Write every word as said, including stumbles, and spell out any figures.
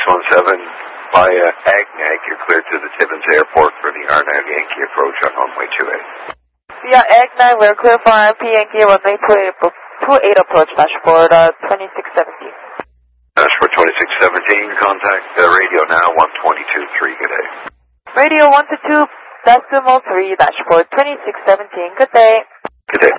one seven, via Agnag, you're cleared to the Tibbins Airport for the R N A V Yankee approach on runway two eight. Via Agnag, we're clear for R P Yankee runway two eight approach, dashboard uh, twenty-six seventeen. Dashboard twenty-six seventeen, contact uh, radio now one twenty-two three, good day. Radio one two two, decimal three, dashboard twenty-six seventeen, good day. Good day.